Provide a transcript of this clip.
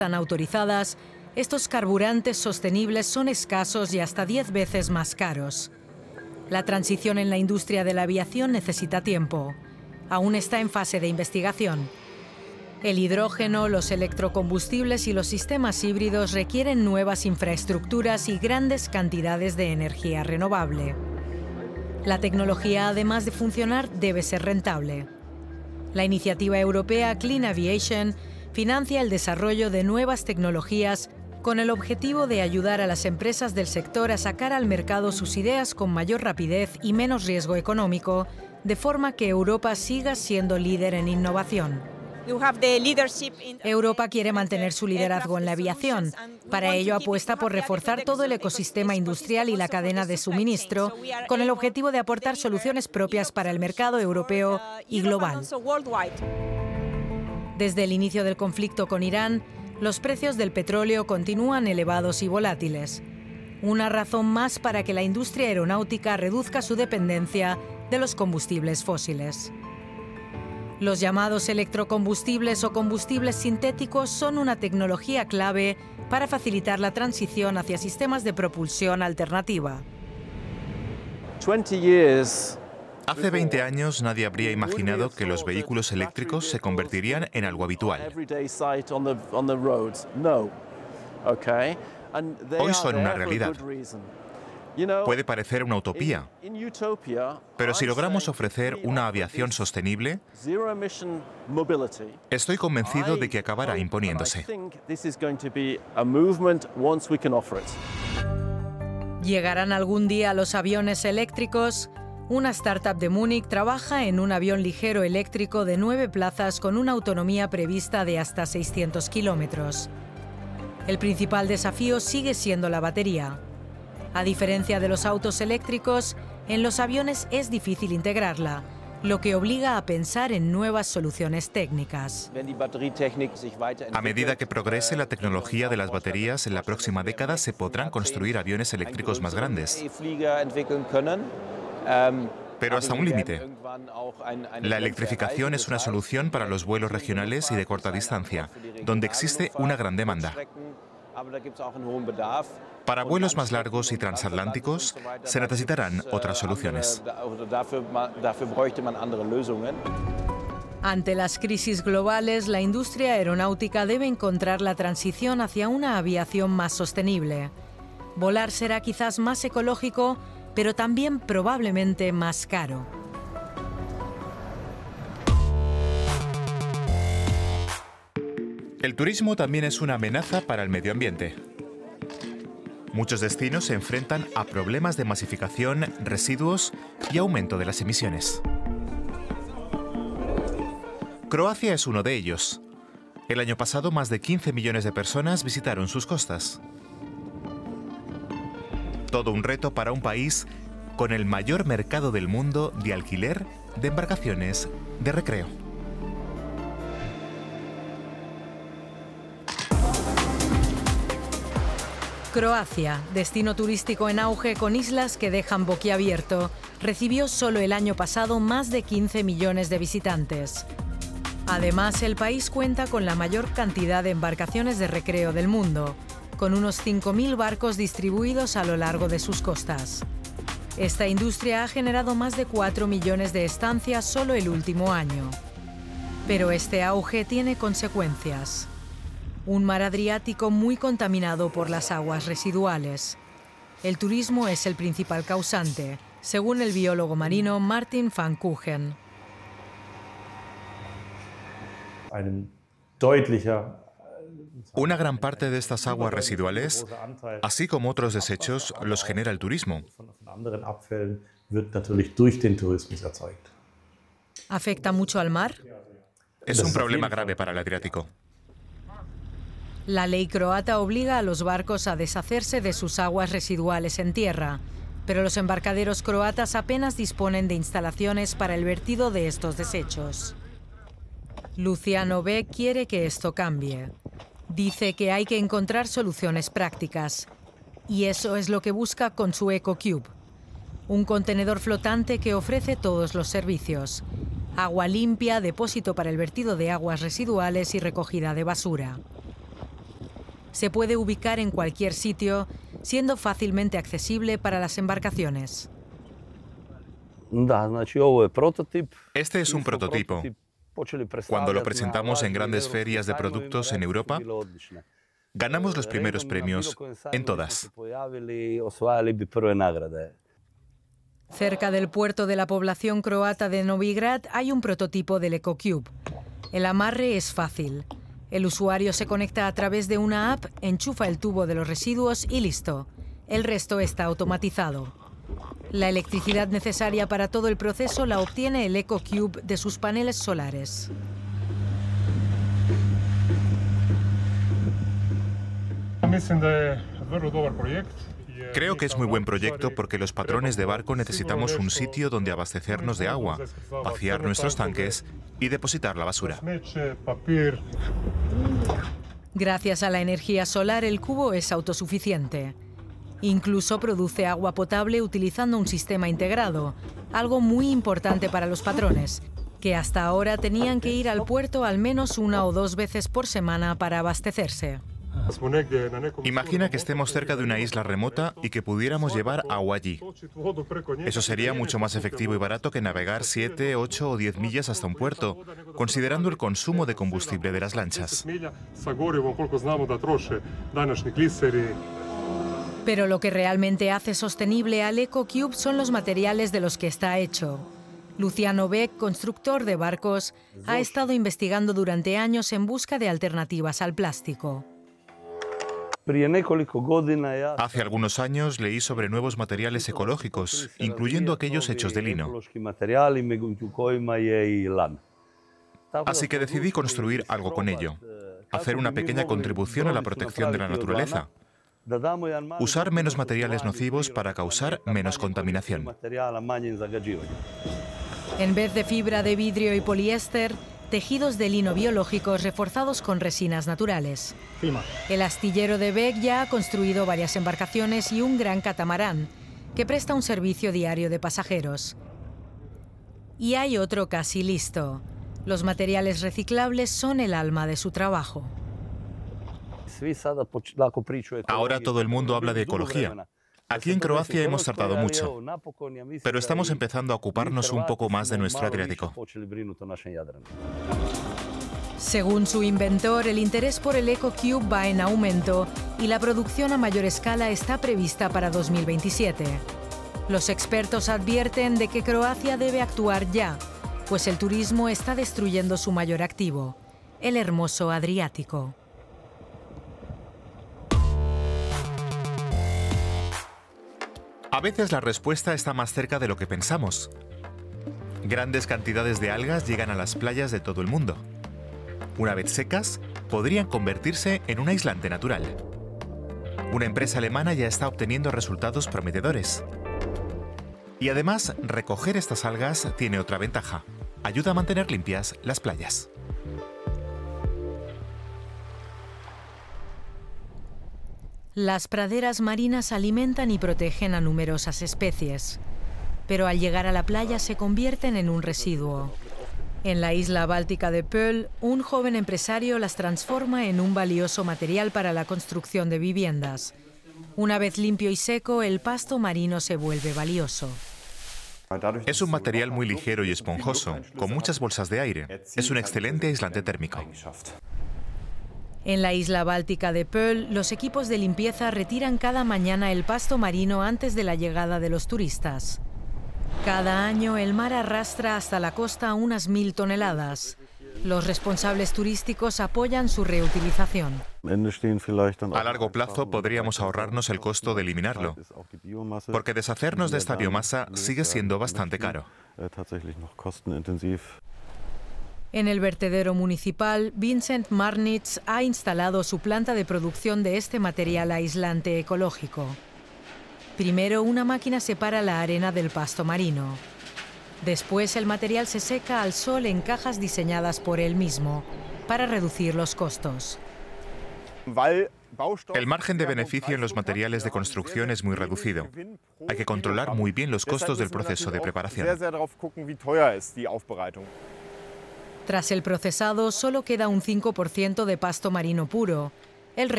están autorizadas, estos carburantes sostenibles son escasos y hasta 10 veces más caros. La transición en la industria de la aviación necesita tiempo. Aún está en fase de investigación. El hidrógeno, los electrocombustibles y los sistemas híbridos requieren nuevas infraestructuras y grandes cantidades de energía renovable. La tecnología, además de funcionar, debe ser rentable. La iniciativa europea Clean Aviation financia el desarrollo de nuevas tecnologías con el objetivo de ayudar a las empresas del sector a sacar al mercado sus ideas con mayor rapidez y menos riesgo económico, de forma que Europa siga siendo líder en innovación. Europa quiere mantener su liderazgo en la aviación. Para ello apuesta por reforzar todo el ecosistema industrial y la cadena de suministro, con el objetivo de aportar soluciones propias para el mercado europeo y global. Desde el inicio del conflicto con Irán, los precios del petróleo continúan elevados y volátiles. Una razón más para que la industria aeronáutica reduzca su dependencia de los combustibles fósiles. Los llamados electrocombustibles o combustibles sintéticos son una tecnología clave para facilitar la transición hacia sistemas de propulsión alternativa. Hace 20 años nadie habría imaginado que los vehículos eléctricos se convertirían en algo habitual. Hoy son una realidad. Puede parecer una utopía, pero si logramos ofrecer una aviación sostenible, estoy convencido de que acabará imponiéndose. ¿Llegarán algún día los aviones eléctricos? Una startup de Múnich trabaja en un avión ligero eléctrico de 9 plazas con una autonomía prevista de hasta 600 kilómetros. El principal desafío sigue siendo la batería. A diferencia de los autos eléctricos, en los aviones es difícil integrarla, lo que obliga a pensar en nuevas soluciones técnicas. A medida que progrese la tecnología de las baterías, en la próxima década se podrán construir aviones eléctricos más grandes. Pero hasta un límite. La electrificación es una solución para los vuelos regionales y de corta distancia, donde existe una gran demanda. Para vuelos más largos y transatlánticos se necesitarán otras soluciones. Ante las crisis globales, la industria aeronáutica debe encontrar la transición hacia una aviación más sostenible. Volar será quizás más ecológico, pero también probablemente más caro. El turismo también es una amenaza para el medio ambiente. Muchos destinos se enfrentan a problemas de masificación, residuos y aumento de las emisiones. Croacia es uno de ellos. El año pasado, más de 15 millones de personas visitaron sus costas. Todo un reto para un país con el mayor mercado del mundo de alquiler de embarcaciones de recreo. Croacia, destino turístico en auge con islas que dejan boquiabierto, recibió solo el año pasado más de 15 millones de visitantes. Además, el país cuenta con la mayor cantidad de embarcaciones de recreo del mundo, con unos 5.000 barcos distribuidos a lo largo de sus costas. Esta industria ha generado más de 4 millones de estancias solo el último año. Pero este auge tiene consecuencias. Un mar Adriático muy contaminado por las aguas residuales. El turismo es el principal causante, según el biólogo marino Martin van Kuchen. Una gran parte de estas aguas residuales, así como otros desechos, los genera el turismo. ¿Afecta mucho al mar? Es un problema grave para el Adriático. La ley croata obliga a los barcos a deshacerse de sus aguas residuales en tierra, pero los embarcaderos croatas apenas disponen de instalaciones para el vertido de estos desechos. Luciano B. quiere que esto cambie. Dice que hay que encontrar soluciones prácticas. Y eso es lo que busca con su EcoCube, un contenedor flotante que ofrece todos los servicios: agua limpia, depósito para el vertido de aguas residuales y recogida de basura. Se puede ubicar en cualquier sitio, siendo fácilmente accesible para las embarcaciones. Este es un prototipo. Cuando lo presentamos en grandes ferias de productos en Europa, ganamos los primeros premios en todas. Cerca del puerto de la población croata de Novigrad hay un prototipo del EcoCube. El amarre es fácil. El usuario se conecta a través de una app, enchufa el tubo de los residuos y listo. El resto está automatizado. La electricidad necesaria para todo el proceso la obtiene el EcoCube de sus paneles solares. Creo que es muy buen proyecto porque los patrones de barco necesitamos un sitio donde abastecernos de agua, vaciar nuestros tanques y depositar la basura. Gracias a la energía solar, el cubo es autosuficiente. Incluso produce agua potable utilizando un sistema integrado, algo muy importante para los patrones, que hasta ahora tenían que ir al puerto al menos 1 o 2 veces por semana para abastecerse. Imagina que estemos cerca de una isla remota y que pudiéramos llevar agua allí. Eso sería mucho más efectivo y barato que navegar 7, 8 o 10 millas hasta un puerto, considerando el consumo de combustible de las lanchas. Pero lo que realmente hace sostenible al EcoCube son los materiales de los que está hecho. Luciano Beck, constructor de barcos, ha estado investigando durante años en busca de alternativas al plástico. Hace algunos años leí sobre nuevos materiales ecológicos, incluyendo aquellos hechos de lino. Así que decidí construir algo con ello, hacer una pequeña contribución a la protección de la naturaleza, usar menos materiales nocivos para causar menos contaminación. En vez de fibra de vidrio y poliéster, tejidos de lino biológicos reforzados con resinas naturales. El astillero de Beck ya ha construido varias embarcaciones y un gran catamarán, que presta un servicio diario de pasajeros. Y hay otro casi listo. Los materiales reciclables son el alma de su trabajo. Ahora todo el mundo habla de ecología. Aquí en Croacia hemos tratado mucho, pero estamos empezando a ocuparnos un poco más de nuestro Adriático. Según su inventor, el interés por el EcoCube va en aumento y la producción a mayor escala está prevista para 2027. Los expertos advierten de que Croacia debe actuar ya, pues el turismo está destruyendo su mayor activo, el hermoso Adriático. A veces la respuesta está más cerca de lo que pensamos. Grandes cantidades de algas llegan a las playas de todo el mundo. Una vez secas, podrían convertirse en un aislante natural. Una empresa alemana ya está obteniendo resultados prometedores. Y además, recoger estas algas tiene otra ventaja: ayuda a mantener limpias las playas. Las praderas marinas alimentan y protegen a numerosas especies, pero al llegar a la playa se convierten en un residuo. En la isla báltica de Pöll, un joven empresario las transforma en un valioso material para la construcción de viviendas. Una vez limpio y seco, el pasto marino se vuelve valioso. Es un material muy ligero y esponjoso, con muchas bolsas de aire. Es un excelente aislante térmico. En la isla báltica de Pöll, los equipos de limpieza retiran cada mañana el pasto marino antes de la llegada de los turistas. Cada año el mar arrastra hasta la costa unas 1000 toneladas. Los responsables turísticos apoyan su reutilización. A largo plazo podríamos ahorrarnos el costo de eliminarlo, porque deshacernos de esta biomasa sigue siendo bastante caro. En el vertedero municipal, Vincent Marnitz ha instalado su planta de producción de este material aislante ecológico. Primero, una máquina separa la arena del pasto marino. Después, el material se seca al sol en cajas diseñadas por él mismo, para reducir los costos. El margen de beneficio en los materiales de construcción es muy reducido. Hay que controlar muy bien los costos del proceso de preparación. Tras el procesado, solo queda un 5% de pasto marino puro,